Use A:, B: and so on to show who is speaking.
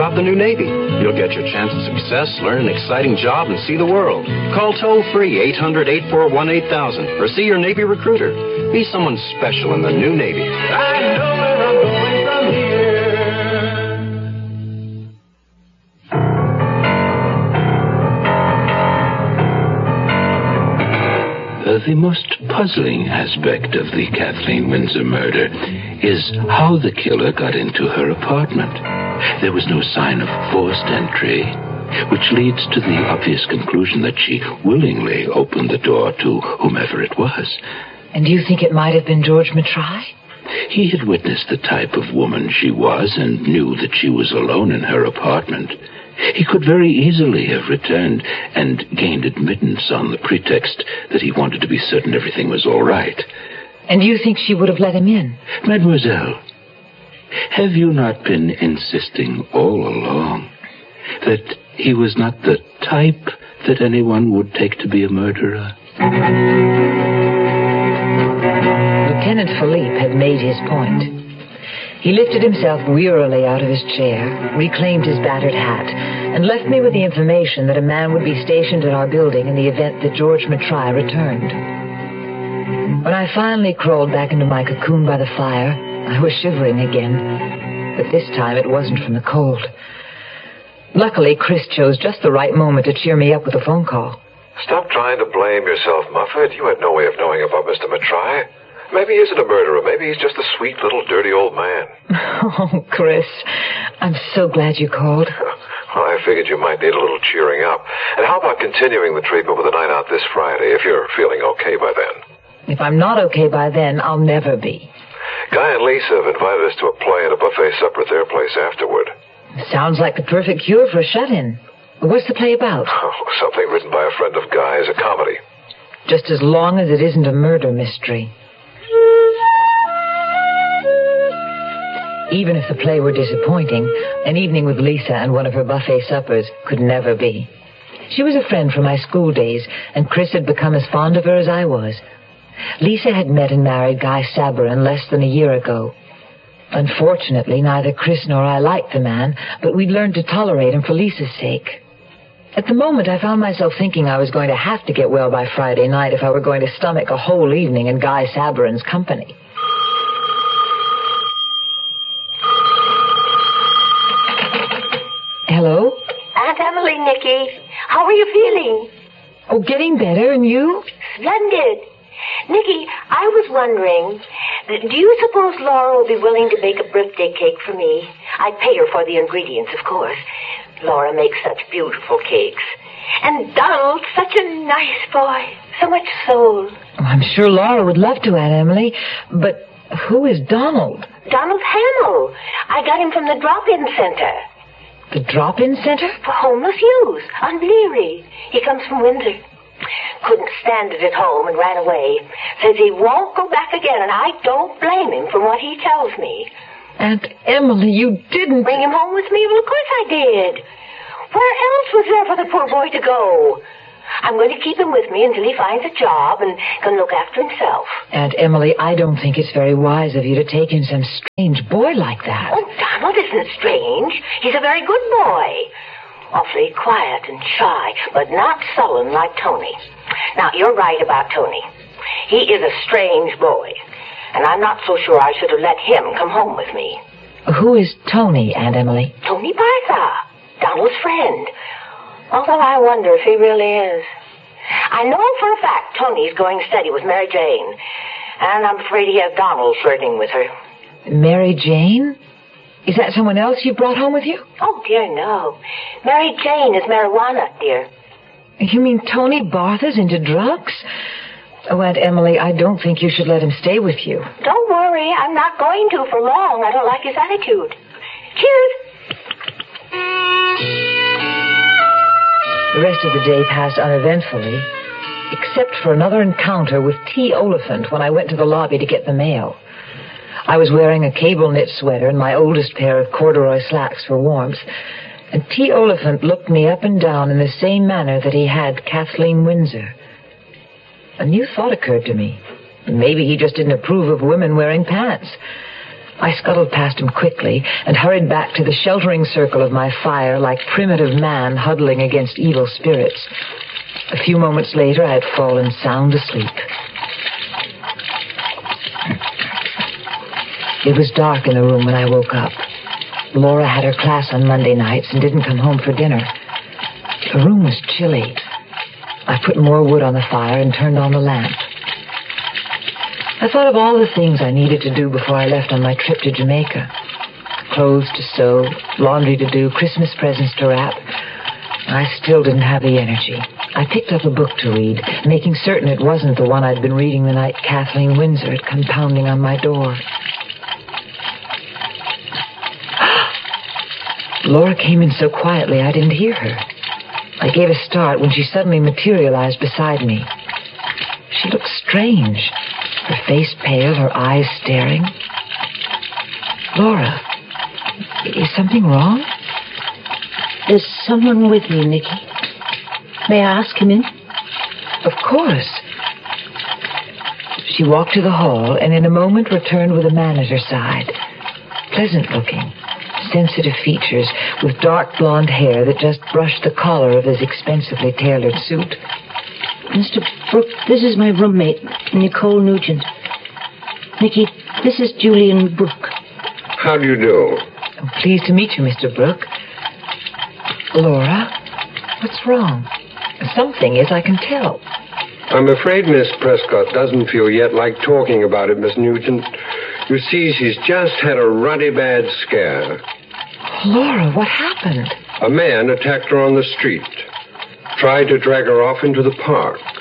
A: about the new Navy. You'll get your chance of success, learn an exciting job, and see the world. Call toll-free 800-841-8000 or see your Navy recruiter. Be someone special in the new Navy. I know where I'm going from here.
B: The most puzzling aspect of the Kathleen Windsor murder is how the killer got into her apartment. There was no sign of forced entry, which leads to the obvious conclusion that she willingly opened the door to whomever it was.
C: And do you think it might have been George Matrai?
B: He had witnessed the type of woman she was and knew that she was alone in her apartment. He could very easily have returned and gained admittance on the pretext that he wanted to be certain everything was all right.
C: And you think she would have let him in?
B: Mademoiselle, have you not been insisting all along that he was not the type that anyone would take to be a murderer?
C: Lieutenant Philippe had made his point. He lifted himself wearily out of his chair, reclaimed his battered hat, and left me with the information that a man would be stationed at our building in the event that George Matrai returned. When I finally crawled back into my cocoon by the fire, I was shivering again, but this time it wasn't from the cold. Luckily, Chris chose just the right moment to cheer me up with a phone call.
D: Stop trying to blame yourself, Muffet. You had no way of knowing about Mr. Matrai. Maybe he isn't a murderer. Maybe he's just a sweet little dirty old man.
C: Oh, Chris, I'm so glad you called.
D: Well, I figured you might need a little cheering up. And how about continuing the treatment with a night out this Friday, if you're feeling okay by then?
C: If I'm not okay by then, I'll never be.
D: Guy and Lisa have invited us to a play and a buffet supper at their place afterward.
C: Sounds like the perfect cure for a shut-in. What's the play about?
D: Oh, something written by a friend of Guy's, a comedy.
C: Just as long as it isn't a murder mystery. Even if the play were disappointing, an evening with Lisa and one of her buffet suppers could never be. She was a friend from my school days, and Chris had become as fond of her as I was. Lisa had met and married Guy Sabarin less than a year ago. Unfortunately, neither Chris nor I liked the man, but we'd learned to tolerate him for Lisa's sake. At the moment, I found myself thinking I was going to have to get well by Friday night if I were going to stomach a whole evening in Guy Sabarin's company. Hello?
E: Aunt Emily, Nicky. How are you feeling?
C: Oh, getting better, and you?
E: Splendid. Nicky, I was wondering, do you suppose Laura will be willing to bake a birthday cake for me? I'd pay her for the ingredients, of course. Laura makes such beautiful cakes. And Donald's such a nice boy. So much soul.
C: Oh, I'm sure Laura would love to, Aunt Emily. But who is Donald?
E: Donald Hamill. I got him from the drop-in center.
C: The drop-in center?
E: For homeless youth on Leary. He comes from Windsor. Couldn't stand it at home and ran away. Says he won't go back again, and I don't blame him from what he tells me.
C: Aunt Emily, you didn't...
E: Bring him home with me? Well, of course I did. Where else was there for the poor boy to go? I'm going to keep him with me until he finds a job and can look after himself.
C: Aunt Emily, I don't think it's very wise of you to take in some strange boy like that.
E: Oh, Donald isn't strange. He's a very good boy. Awfully quiet and shy, but not sullen like Tony. Now, you're right about Tony. He is a strange boy, and I'm not so sure I should have let him come home with me.
C: Who is Tony, Aunt Emily?
E: Tony Bartha, Donald's friend. Although I wonder if he really is. I know for a fact Tony's going steady with Mary Jane, and I'm afraid he has Donald flirting with her.
C: Mary Jane? Is that someone else you brought home with you?
E: Oh, dear, no. Mary Jane is marijuana, dear.
C: You mean Tony Bartha's into drugs? Oh, Aunt Emily, I don't think you should let him stay with you.
E: Don't worry, I'm not going to for long. I don't like his attitude. Cheers.
C: The rest of the day passed uneventfully, except for another encounter with T. Oliphant when I went to the lobby to get the mail. I was wearing a cable knit sweater and my oldest pair of corduroy slacks for warmth, and T. Oliphant looked me up and down in the same manner that he had Kathleen Windsor. A new thought occurred to me. Maybe he just didn't approve of women wearing pants. I scuttled past him quickly and hurried back to the sheltering circle of my fire like primitive man huddling against evil spirits. A few moments later, I had fallen sound asleep. It was dark in the room when I woke up. Laura had her class on Monday nights and didn't come home for dinner. The room was chilly. I put more wood on the fire and turned on the lamp. I thought of all the things I needed to do before I left on my trip to Jamaica. Clothes to sew, laundry to do, Christmas presents to wrap. I still didn't have the energy. I picked up a book to read, making certain it wasn't the one I'd been reading the night Kathleen Windsor had come pounding on my door. Laura came in so quietly I didn't hear her. I gave a start when she suddenly materialized beside me. She looked strange. Her face pale, her eyes staring. Laura, is something wrong?
F: There's someone with me, Nicky. May I ask him in?
C: Of course. She walked to the hall and in a moment returned with a man at her side. Pleasant looking, sensitive features with dark blonde hair that just brushed the collar of his expensively tailored suit.
F: Mr. Brooke, this is my roommate, Nicole Nugent. Nicky, this is Julian Brooke.
G: How do you do?
C: I'm pleased to meet you, Mr. Brooke. Laura, what's wrong? Something is, I can tell.
G: I'm afraid Miss Prescott doesn't feel yet like talking about it, Miss Nugent. You see, she's just had a ruddy bad scare.
C: Laura, what happened?
G: A man attacked her on the street. Tried to drag her off into the park.